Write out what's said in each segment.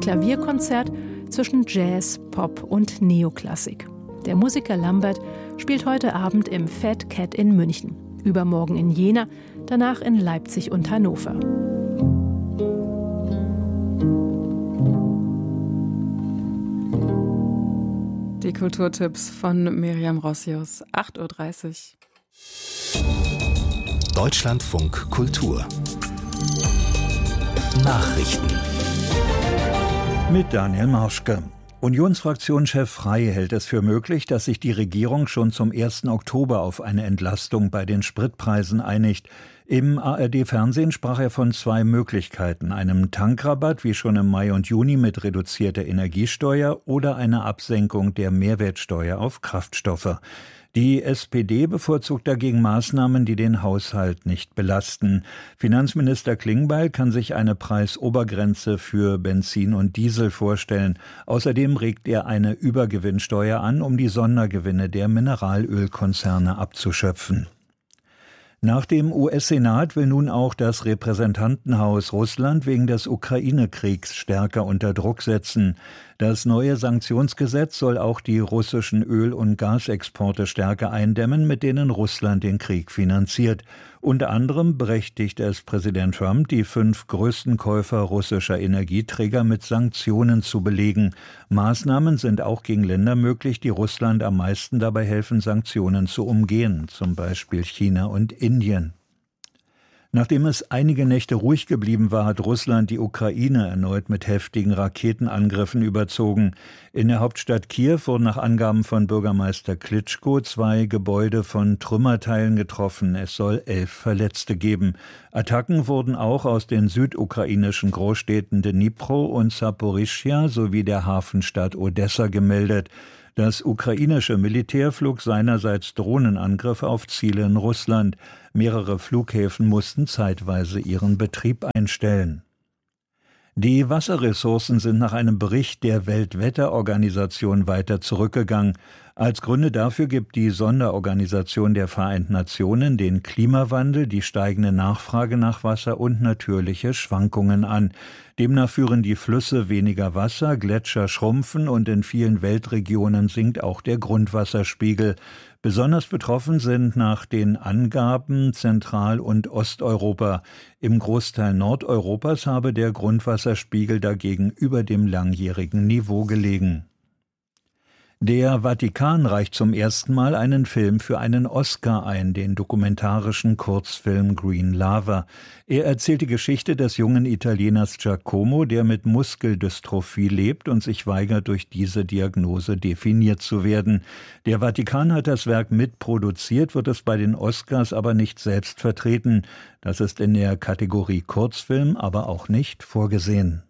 Klavierkonzert zwischen Jazz, Pop und Neoklassik. Der Musiker Lambert spielt heute Abend im Fat Cat in München, übermorgen in Jena, danach in Leipzig und Hannover. Die Kulturtipps von Miriam Rossius, 8.30 Uhr. Deutschlandfunk Kultur Nachrichten mit Daniel Marschke. Unionsfraktionschef Frey hält es für möglich, dass sich die Regierung schon zum 1. Oktober auf eine Entlastung bei den Spritpreisen einigt. Im ARD-Fernsehen sprach er von 2 Möglichkeiten: einem Tankrabatt wie schon im Mai und Juni mit reduzierter Energiesteuer oder einer Absenkung der Mehrwertsteuer auf Kraftstoffe. Die SPD bevorzugt dagegen Maßnahmen, die den Haushalt nicht belasten. Finanzminister Klingbeil kann sich eine Preisobergrenze für Benzin und Diesel vorstellen. Außerdem regt er eine Übergewinnsteuer an, um die Sondergewinne der Mineralölkonzerne abzuschöpfen. Nach dem US-Senat will nun auch das Repräsentantenhaus Russland wegen des Ukraine-Kriegs stärker unter Druck setzen. Das neue Sanktionsgesetz soll auch die russischen Öl- und Gasexporte stärker eindämmen, mit denen Russland den Krieg finanziert. Unter anderem berechtigt es Präsident Trump, die 5 größten Käufer russischer Energieträger mit Sanktionen zu belegen. Maßnahmen sind auch gegen Länder möglich, die Russland am meisten dabei helfen, Sanktionen zu umgehen, zum Beispiel China und Indien. Nachdem es einige Nächte ruhig geblieben war, hat Russland die Ukraine erneut mit heftigen Raketenangriffen überzogen. In der Hauptstadt Kiew wurden nach Angaben von Bürgermeister Klitschko 2 Gebäude von Trümmerteilen getroffen. Es soll 11 Verletzte geben. Attacken wurden auch aus den südukrainischen Großstädten Dnipro und Saporischschja sowie der Hafenstadt Odessa gemeldet. Das ukrainische Militär flog seinerseits Drohnenangriffe auf Ziele in Russland. Mehrere Flughäfen mussten zeitweise ihren Betrieb einstellen. Die Wasserressourcen sind nach einem Bericht der Weltwetterorganisation weiter zurückgegangen. Als Gründe dafür gibt die Sonderorganisation der Vereinten Nationen den Klimawandel, die steigende Nachfrage nach Wasser und natürliche Schwankungen an. Demnach führen die Flüsse weniger Wasser, Gletscher schrumpfen und in vielen Weltregionen sinkt auch der Grundwasserspiegel. Besonders betroffen sind nach den Angaben Zentral- und Osteuropa. Im Großteil Nordeuropas habe der Grundwasserspiegel dagegen über dem langjährigen Niveau gelegen. Der Vatikan reicht zum ersten Mal einen Film für einen Oscar ein, den dokumentarischen Kurzfilm Green Lava. Er erzählt die Geschichte des jungen Italieners Giacomo, der mit Muskeldystrophie lebt und sich weigert, durch diese Diagnose definiert zu werden. Der Vatikan hat das Werk mitproduziert, wird es bei den Oscars aber nicht selbst vertreten. Das ist in der Kategorie Kurzfilm aber auch nicht vorgesehen.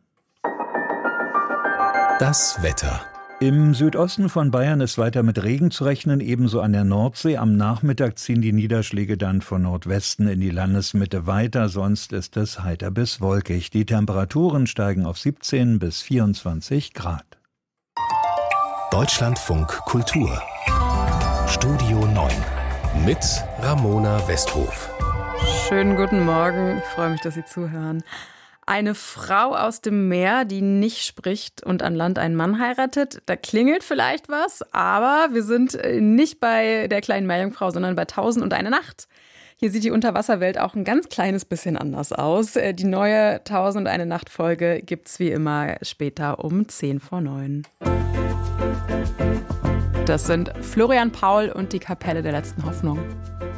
Das Wetter. Im Südosten von Bayern ist weiter mit Regen zu rechnen, ebenso an der Nordsee. Am Nachmittag ziehen die Niederschläge dann von Nordwesten in die Landesmitte weiter, sonst ist es heiter bis wolkig. Die Temperaturen steigen auf 17 bis 24 Grad. Deutschlandfunk Kultur Studio 9 mit Ramona Westhof. Schönen guten Morgen, ich freue mich, dass Sie zuhören. Eine Frau aus dem Meer, die nicht spricht und an Land einen Mann heiratet. Da klingelt vielleicht was, aber wir sind nicht bei der kleinen Meerjungfrau, sondern bei 1001 Nacht. Hier sieht die Unterwasserwelt auch ein ganz kleines bisschen anders aus. Die neue 1001 Nacht Folge gibt's wie immer später um 8:50. Das sind Florian Paul und die Kapelle der letzten Hoffnung.